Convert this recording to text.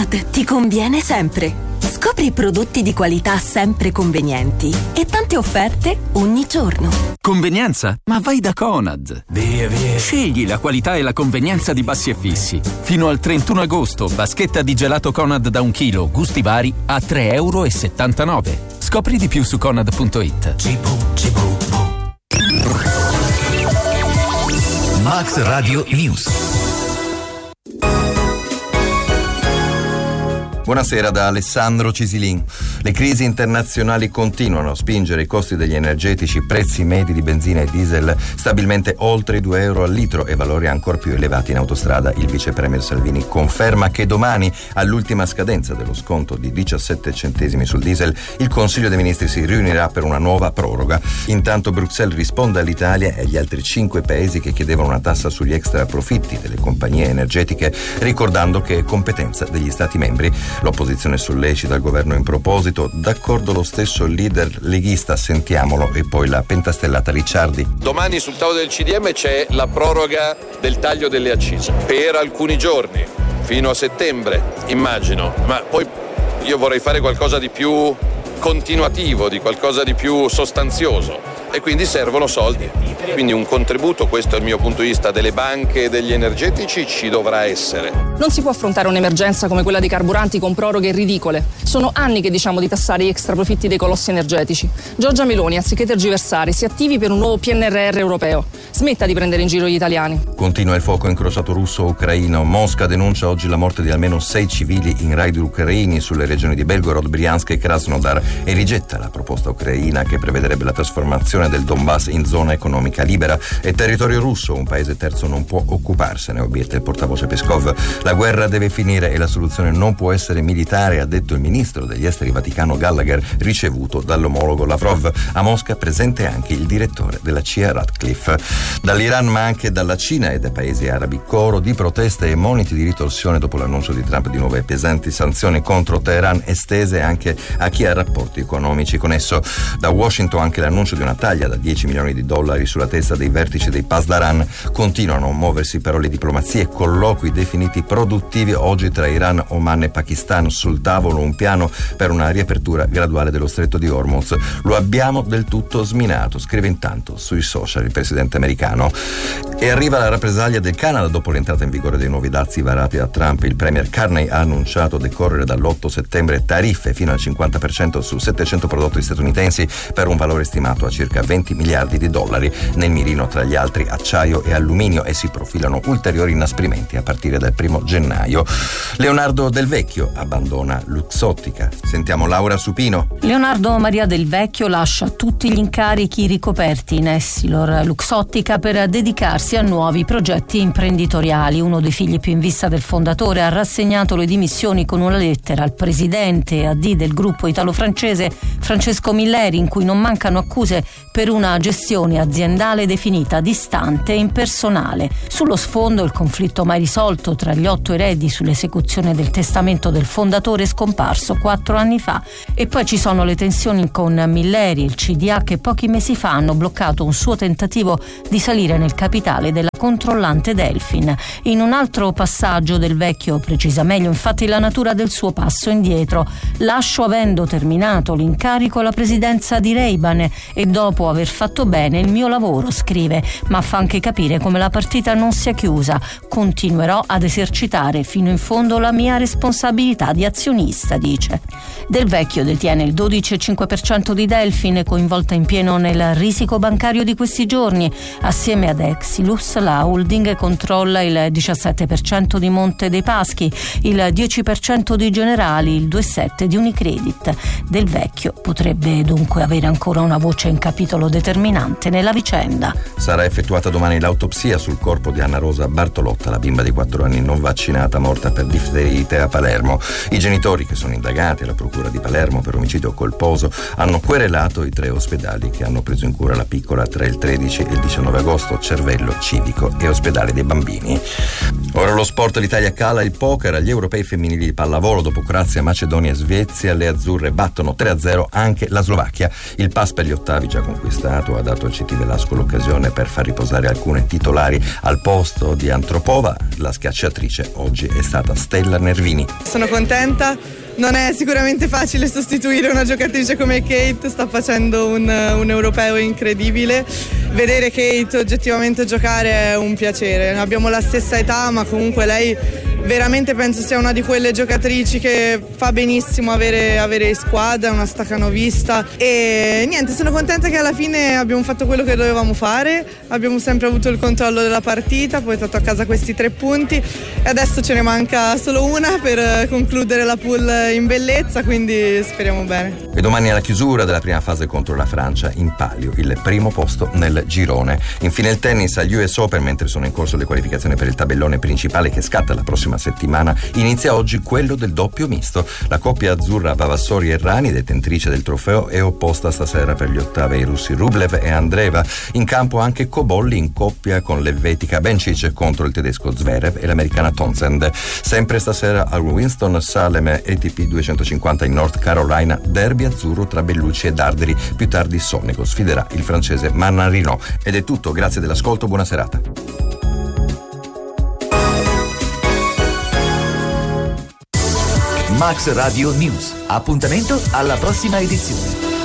Conad ti conviene sempre. Scopri prodotti di qualità sempre convenienti e tante offerte ogni giorno. Convenienza? Ma vai da Conad. Via. Scegli la qualità e la convenienza di Bassi e Fissi. Fino al 31 agosto, vaschetta di gelato Conad da 1 chilo, gusti vari, a €3,79. Scopri di più su Conad.it. Max Radio News. Buonasera da Alessandro Cisilin. Le crisi internazionali continuano a spingere i costi degli energetici, prezzi medi di benzina e diesel stabilmente oltre i €2 al litro e valori ancora più elevati in autostrada. Il vice premier Salvini conferma che domani, all'ultima scadenza dello sconto di 17 centesimi sul diesel, il Consiglio dei Ministri si riunirà per una nuova proroga. Intanto Bruxelles risponde all'Italia e agli altri 5 paesi che chiedevano una tassa sugli extra profitti delle compagnie energetiche, ricordando che è competenza degli Stati membri. L'opposizione sollecita il governo in proposito, d'accordo lo stesso leader leghista, sentiamolo, e poi la pentastellata Ricciardi. Domani sul tavolo del CDM c'è la proroga del taglio delle accise per alcuni giorni, fino a settembre, immagino, ma poi io vorrei fare qualcosa di più continuativo, di qualcosa di più sostanzioso e quindi servono soldi. Quindi un contributo, questo è il mio punto di vista, delle banche e degli energetici ci dovrà essere. Non si può affrontare un'emergenza come quella dei carburanti con proroghe ridicole. Sono anni che diciamo di tassare gli extraprofitti dei colossi energetici. Giorgia Meloni, anziché tergiversare, si attivi per un nuovo PNRR europeo. Smetta di prendere in giro gli italiani. Continua il fuoco incrociato russo-ucraino. Mosca denuncia oggi la morte di almeno 6 civili in raid ucraini sulle regioni di Belgorod, Briansk e Krasnodar e rigetta la proposta ucraina che prevederebbe la trasformazione del Donbass in zona economica libera. È territorio russo, un paese terzo non può occuparsene, obietta il portavoce Peskov. La guerra deve finire e la soluzione non può essere militare, ha detto il ministro degli esteri vaticano Gallagher, ricevuto dall'omologo Lavrov. A Mosca presente anche il direttore della CIA Ratcliffe. Dall'Iran ma anche dalla Cina e dai paesi arabi, coro di proteste e moniti di ritorsione dopo l'annuncio di Trump di nuove pesanti sanzioni contro Teheran, estese anche a chi ha rapporti economici con esso. Da Washington anche l'annuncio di una taglia da $10 milioni sulla testa dei vertici dei Pasdaran. Continuano a muoversi però le diplomazie e colloqui definiti produttivi oggi tra Iran, Oman e Pakistan. Sul tavolo un piano per una riapertura graduale dello stretto di Hormuz. Lo abbiamo del tutto sminato, scrive intanto sui social il presidente americano. E arriva la rappresaglia del Canada dopo l'entrata in vigore dei nuovi dazi varati da Trump. Il premier Carney ha annunciato decorrere dall'8 settembre tariffe fino al 50% su 700 prodotti statunitensi per un valore stimato a circa $20 miliardi. Nel mirino tra gli altri acciaio e alluminio, e si profilano ulteriori inasprimenti a partire dal 1 gennaio. Leonardo Del Vecchio abbandona Luxottica. Sentiamo Laura Supino. Leonardo Maria Del Vecchio lascia tutti gli incarichi ricoperti in Essilor Luxottica per dedicarsi a nuovi progetti imprenditoriali. Uno dei figli più in vista del fondatore ha rassegnato le dimissioni con una lettera al presidente AD del gruppo italo-francese Francesco Milleri, in cui non mancano accuse per una gestione aziendale definita distante e impersonale. Sullo sfondo il conflitto mai risolto tra gli 8 eredi sull'esecuzione del testamento del fondatore scomparso 4 anni fa. E poi ci sono le tensioni con Milleri, il CDA, che pochi mesi fa hanno bloccato un suo tentativo di salire nel capitale della controllante Delfin. In un altro passaggio Del Vecchio precisa meglio infatti la natura del suo passo indietro. Lascio avendo terminato l'incarico alla presidenza di Ray-Ban e dopo aver fatto bene il mio lavoro, scrive, ma fa anche capire come la partita non sia chiusa. Continuerò ad esercitare fino in fondo la mia responsabilità di azionista, dice. Del Vecchio detiene il 12,5% di Delfin, coinvolta in pieno nel risico bancario di questi giorni. Assieme ad Exilus, la holding controlla il 17% di Monte dei Paschi, il 10% di Generali, il 2,7% di Unicredit. Del Vecchio potrebbe dunque avere ancora una voce in capitolo determinante nella vicenda. Sarà effettuata domani l'autopsia sul corpo di Anna Rosa Bartolotta, la bimba di 4 anni non vaccinata morta per difterite a Palermo. I genitori, che sono indagati alla procura di Palermo per omicidio colposo, hanno querelato i 3 ospedali che hanno preso in cura la piccola tra il 13 e il 19 agosto, Cervello, Civico e Ospedale dei Bambini. Ora lo sport, l'Italia cala il poker agli europei femminili di pallavolo. Dopo Croazia, Macedonia e Svezia, le azzurre battono battono 3-0 anche la Slovacchia. Il pass per gli ottavi già conquistato ha dato al CT Velasco l'occasione per far riposare alcune titolari. Al posto di Antropova, la schiacciatrice oggi è stata Stella Nervini. Sono contenta, non è sicuramente facile sostituire una giocatrice come Kate, sta facendo un europeo incredibile. Vedere Kate oggettivamente giocare è un piacere, abbiamo la stessa età, ma comunque lei veramente penso sia una di quelle giocatrici che fa benissimo avere in squadra, una staccanovista, e niente, sono contenta che alla fine abbiamo fatto quello che dovevamo fare, abbiamo sempre avuto il controllo della partita, poi portato a casa questi 3 punti e adesso ce ne manca solo una per concludere la pool in bellezza, quindi speriamo bene. E domani è la chiusura della prima fase contro la Francia, in palio il primo posto nel girone. Infine il tennis agli US Open, mentre sono in corso le qualificazioni per il tabellone principale che scatta la prossima settimana, inizia oggi quello del doppio misto. La coppia azzurra Vavassori-Errani, detentrice del trofeo, è opposta stasera per gli ottavi ai russi Rublev e Andreeva. In campo anche Cobolli in coppia con l'elvetica Bencic contro il tedesco Zverev e l'americana Townsend. Sempre stasera al Winston-Salem ATP 250 in North Carolina, derby azzurro tra Bellucci e Darderi. Più tardi Sonego sfiderà il francese Mannarino. Ed è tutto, grazie dell'ascolto, buona serata. Max Radio News. Appuntamento alla prossima edizione.